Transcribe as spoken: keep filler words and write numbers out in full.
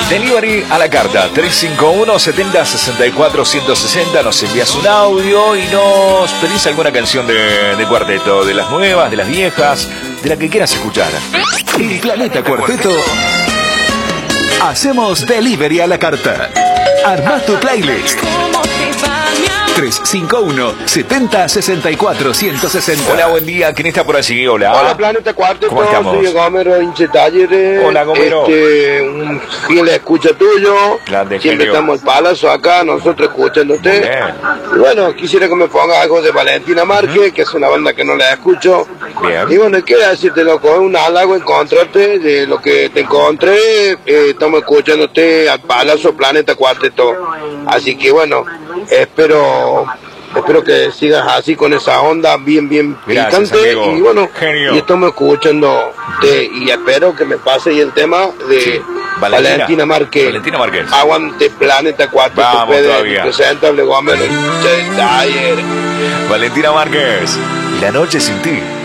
Delivery a la carta, tres cinco uno, setenta, sesenta y cuatro, ciento sesenta. Nos envías un audio y nos pedís alguna canción de, de cuarteto, de las nuevas, de las viejas, de la que quieras escuchar. El Planeta Cuarteto. Hacemos delivery a la carta. Armá tu playlist. tres cinco uno, setenta, sesenta y cuatro, ciento sesenta. Hola, buen día. ¿Quién está por allí? Hola. Hola, Planeta Cuarteto. ¿Cómo estamos? Soy Gomero Inche Talleres. Hola, Gomero. Este, un fiel escucha tuyo. Grande, Siempre genio. estamos al palazo acá, nosotros escuchándote. Bien. Y bueno, quisiera que me ponga algo de Valentina Márquez, uh-huh. que es una banda que no la escucho. Bien. Y bueno, quiero decirte, loco, es un halago encontrarte de lo que te encontré. Eh, estamos escuchándote al palazo Planeta Cuarteto. Así que bueno, espero... Espero que sigas así con esa onda bien, bien Gracias, picante. amigo. Y bueno, Genio. y estamos escuchando te, y espero que me pase ahí el tema de Sí. Valentina, Valentina Márquez. Valentina Márquez. Aguante Planeta cuatro. Vamos todavía. Presentable Gómez. Valentina Márquez. La noche sin ti.